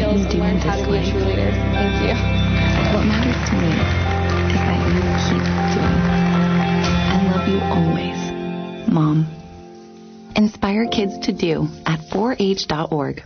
skills and learned how to be a cheerleader. Thank you. What matters to me is that you keep doing it. I love you always, Mom. Inspire kids to do at 4h.org.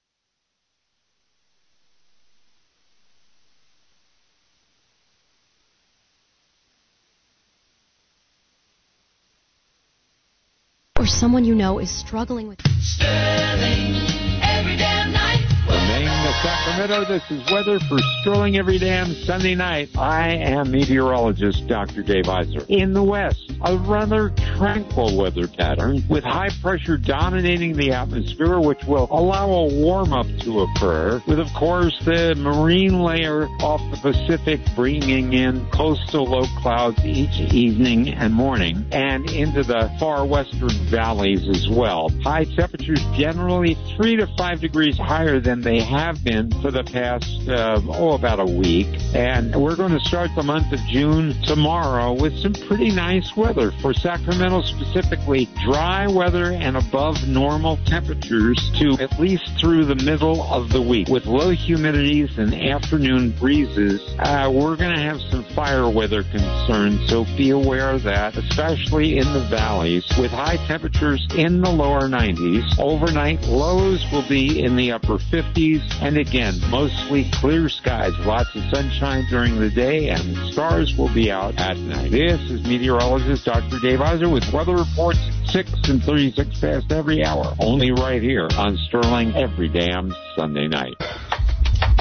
Or someone you know is struggling with Sterling every damn night. From Maine to Sacramento, this is weather for Sterling every damn Sunday night. I am meteorologist Dr. Dave Iser. In the west, a rather tranquil weather pattern with high pressure dominating the atmosphere, which will allow a warm-up to occur, with, of course, the marine layer off the Pacific bringing in coastal low clouds each evening and morning, and into the far western valleys as well. High temperatures generally 3 to 5 degrees higher than they have been for the past, about a week. And we're going to start the month of June tomorrow with some pretty nice weather. For Sacramento specifically, dry weather and above normal temperatures to at least through the middle of the week. With low humidities and afternoon breezes, we're going to have some fire weather concerns, so be aware of that, especially in the valleys, with high temperatures in the lower 90s. Overnight lows will be in the upper 50s, and again, mostly clear skies, lots of sunshine during the day, and stars will be out at night. This is meteorologist Dr. Dave Iser with weather reports at 6 and 36 past every hour, only right here on Sterling every damn Sunday night.